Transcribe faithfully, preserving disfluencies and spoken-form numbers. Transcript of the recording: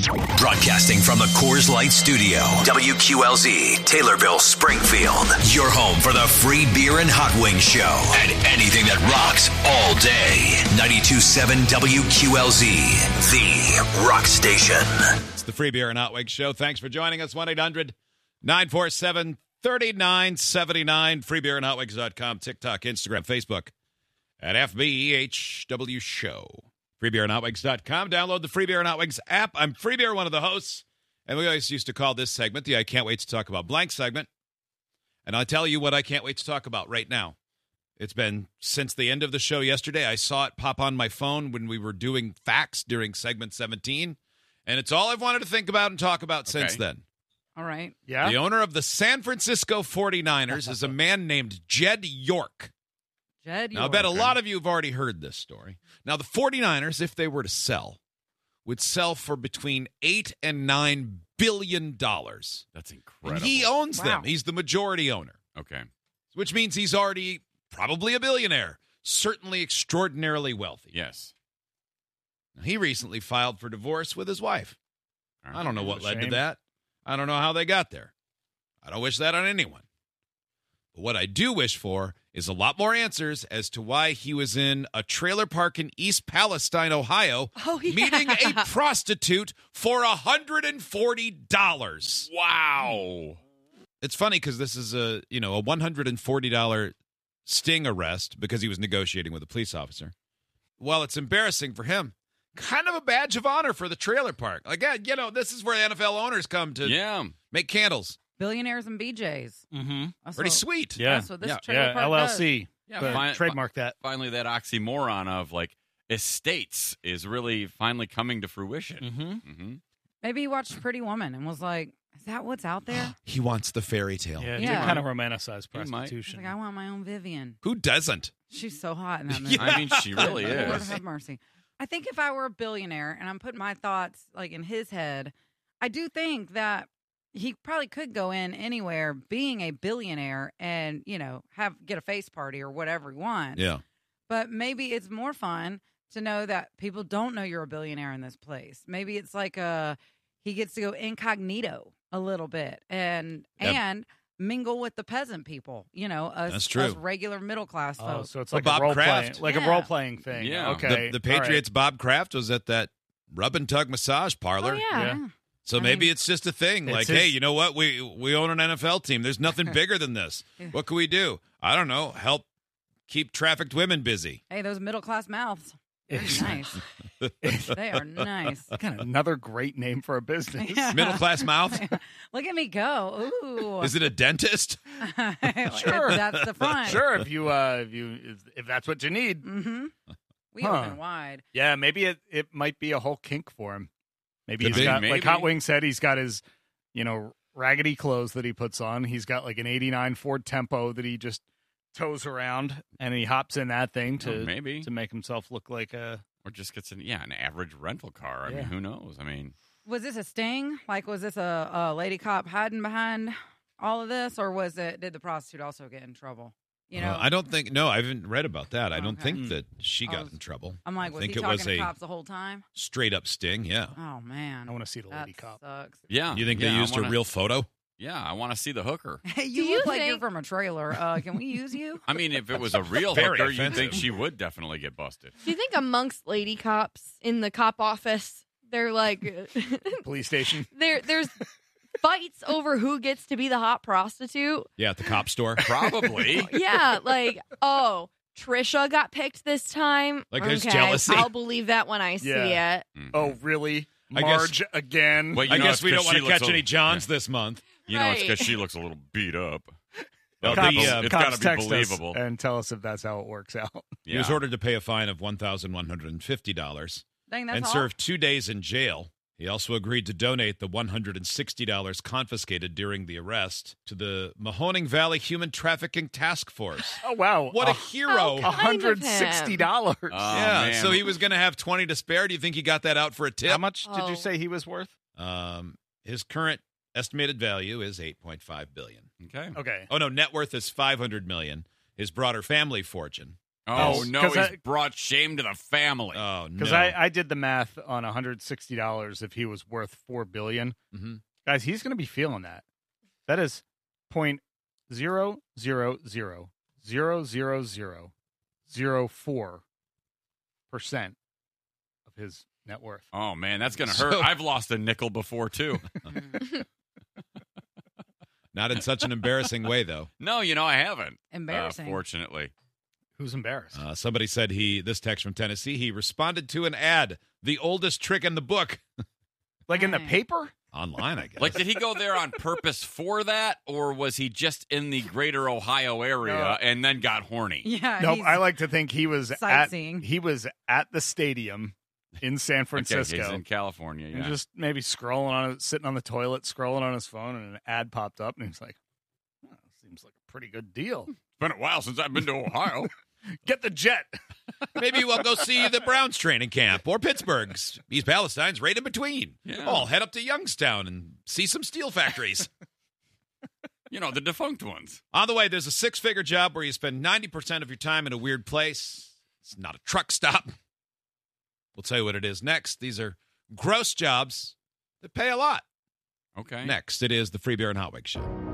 Broadcasting from the Coors Light Studio, W Q L Z, Taylorville, Springfield. Your home for the free beer and hot wings show and anything that rocks all day. ninety-two point seven W Q L Z, the rock station. It's the free beer and hot wings show. Thanks for joining us. one eight hundred nine four seven three nine seven nine. free beer and hot wings dot com. TikTok, Instagram, Facebook at F B E H W show. free beer and hot wings dot com. Download the Free Beer and Hot Wings app. I'm Free Beer, one of the hosts, and we always used to call this segment the I Can't Wait to Talk About Blank segment. And I'll tell you what I can't wait to talk about right now. It's been since the end of the show yesterday. I saw it pop on my phone when we were doing facts during segment seventeen, and it's all I've wanted to think about and talk about okay. since then. All right. Yeah. The owner of the San Francisco forty-niners is a man named Jed York. Jed Now, I York. bet a lot of you have already heard this story. Now, the forty-niners, if they were to sell, would sell for between eight and nine billion dollars. That's incredible. And he owns Wow. them. He's the majority owner. Okay. Which means he's already probably a billionaire, certainly extraordinarily wealthy. Yes. Now, he recently filed for divorce with his wife. I don't know what led to shame. that. I don't know how they got there. I don't wish that on anyone. But what I do wish for is a lot more answers as to why he was in a trailer park in East Palestine, Ohio, Oh, yeah. meeting a prostitute for one hundred forty dollars. Wow. It's funny because this is a, you know, a one hundred forty dollars sting arrest because he was negotiating with a police officer. Well, it's embarrassing for him. Kind of a badge of honor for the trailer park. Again, you know, this is where N F L owners come to Yeah. make candles. Billionaires and B Js. Mm-hmm. That's Pretty what- sweet. Yeah. That's what this Yeah. trailer Yeah, park L L C. Yeah. But Fi- trademark that. Finally, that oxymoron of like estates is really finally coming to fruition. Mm-hmm. Mm-hmm. Maybe he watched Pretty Woman and was like, is that what's out there? He wants the fairy tale. Yeah, Yeah. you kind of romanticize He might. He's prostitution. like, I want my own Vivian. Who doesn't? She's so hot in that movie. I mean, she really Lord is. have mercy. I think if I were a billionaire and I'm putting my thoughts like in his head, I do think that he probably could go in anywhere being a billionaire and, you know, have get a face party or whatever he wants. Yeah. But maybe it's more fun to know that people don't know you're a billionaire in this place. Maybe it's like a he gets to go incognito a little bit and Yep. and mingle with the peasant people, you know, us, That's true. us regular middle class Oh, folks. so it's Well, like Bob a role Kraft. playing, like Yeah. a role playing thing. Yeah. Okay. The, the All right. Patriots' Bob Kraft was at that rub and tug massage parlor. Oh, yeah. Yeah. So I maybe mean, it's just a thing. it's Like, his- hey, you know what? We we own an N F L team. There's nothing bigger than this. What can we do? I don't know. Help keep trafficked women busy. Hey, those middle class mouths. They're It's- nice. They are nice. Kind of another great name for a business. Yeah. Middle class mouth? Look at me go. Ooh. Is it a dentist? Sure. That's the front. Sure, if you uh, if you if that's what you need. Mm-hmm. We Huh. open wide. Yeah, maybe it, it might be a whole kink for him. Maybe Could he's be. got Maybe. like Hot Wing said, he's got his, you know, raggedy clothes that he puts on. He's got like an eighty-nine Ford Tempo that he just tows around, and he hops in that thing to Oh, maybe. to make himself look like a. Or just gets an yeah an average rental car. I Yeah. mean, who knows? I mean, Was this a sting? Like, was this a, a lady cop hiding behind all of this, or was it? Did the prostitute also get in trouble? You know, Uh, I don't think. No, I haven't read about that. I don't Okay. think that she I got was- in trouble. I'm like, I was think he it talking was to a cops the whole time? straight up sting. Yeah. Oh man, I want to see the that lady cop. sucks. yeah. You think yeah, they I used wanna- a real photo? Yeah, I want to see the hooker. Hey, you Do look you like you're think- from a trailer. Uh, can we use you? I mean, if it was a real Very hooker, you'd offensive. think she would definitely get busted. Do you think amongst lady cops in the cop office, they're like, Police station. there, there's fights over who gets to be the hot prostitute? Yeah, at the cop store. Probably. Yeah, like, oh, Trisha got picked this time. Like, there's okay, jealousy. I'll believe that when I see Yeah. it. Mhm. Oh, really? I guess- Marge again? Well, you I know, guess it's we 'cause don't want she to looks catch a- any Johns yeah. this month. You know, it's because Right. she looks a little beat up. Well, cops, the, uh, it's cops got to be text us believable. and tell us if that's how it works out. He was Yeah. ordered to pay a fine of one thousand one hundred fifty dollars Dang, that's and all. serve two days in jail. He also agreed to donate the one hundred sixty dollars confiscated during the arrest to the Mahoning Valley Human Trafficking Task Force. Oh, wow. What a A- hero. How one kind of hundred sixty dollars. Oh, yeah, man. so he was going to have twenty to spare. Do you think he got that out for a tip? How much did Oh. you say he was worth? Um, his current estimated value is eight point five billion dollars. Okay. Okay. Oh, no, net worth is five hundred million dollars. His broader family fortune Oh, Oh, no, 'cause he's I- brought shame to the family. Oh no! Because I, I did the math on one hundred sixty dollars if he was worth four billion dollars. hmm Guys, he's going to be feeling that. That is point zero zero zero zero zero zero zero four percent of his net worth. Oh, man, that's going to So- hurt. I've lost a nickel before, too. Not in such an embarrassing way, though. No, you know, I haven't. Embarrassing. Uh, fortunately. Who's embarrassed? Uh, somebody said he. This text from Tennessee. He responded to an ad. The oldest trick in the book. Like in the Dang. paper? Online, I guess. Like, did he go there on purpose for that, or was he just in the greater Ohio area No. and then got horny? Yeah. Nope. he's- I like to think he was at sightseeing. he was at the stadium in San Francisco. Okay, he's in California, And yeah. just maybe scrolling on it, sitting on the toilet, scrolling on his phone, and an ad popped up, and he's like, oh, "Seems like a pretty good deal. It's been a while since I've been to Ohio. Get the jet." Maybe we'll go see the Browns training camp or Pittsburgh's. East Palestine's right in between. Yeah. Oh, I'll head up to Youngstown and see some steel factories. You know, the defunct ones. On the way, there's a six-figure job where you spend ninety percent of your time in a weird place. It's not a truck stop. We'll tell you what it is next. These are gross jobs that pay a lot. Okay. Next, it is the Free Beer and Hot Wings Show.